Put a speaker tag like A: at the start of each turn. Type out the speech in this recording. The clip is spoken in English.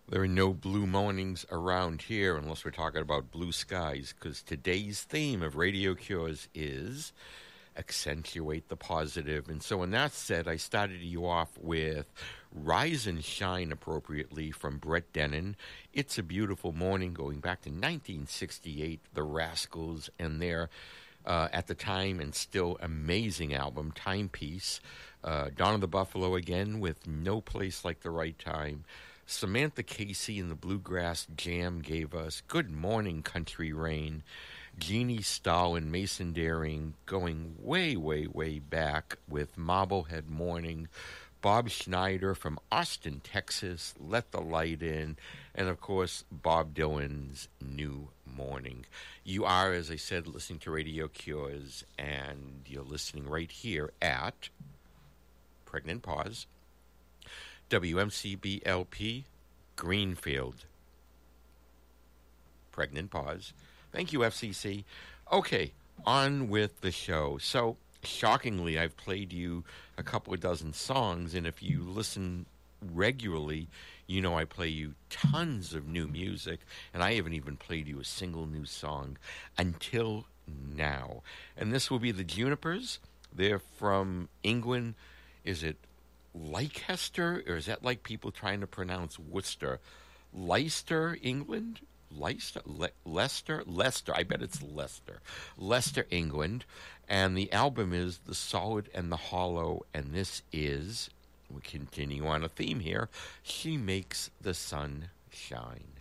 A: There are no blue mornings around here unless we're talking about blue skies, because today's theme of Radio Cures is accentuate the positive. And so, in that said, I started you off with Rise and Shine appropriately from Brett Dennen. It's a Beautiful Morning, going back to 1968, The Rascals and their at the time and still amazing album, Timepiece. Dawn of the Buffalo again with No Place Like the Right Time. Samantha Casey and the Bluegrass Jam gave us Good Morning Country Rain. Jeannie Stahl and Mason Daring going way, way, way back with Marblehead Morning. Bob Schneider from Austin, Texas, Let the Light In. And, of course, Bob Dylan's New Morning. You are, as I said, listening to Radio Cures, and you're listening right here at Pregnant Pause, WMCBLP, Greenfield. Pregnant Pause. Thank you, FCC. Okay, on with the show. So, shockingly, I've played you a couple of dozen songs, and if you listen regularly, you know I play you tons of new music, and I haven't even played you a single new song until now. And this will be the Junipers. They're from England. Is it Leicester, or is that like people trying to pronounce Worcester? Leicester, England? Leicester, I bet it's Leicester, England, and the album is The Solid and the Hollow, and this is, we continue on a theme here, She Makes the Sun Shine.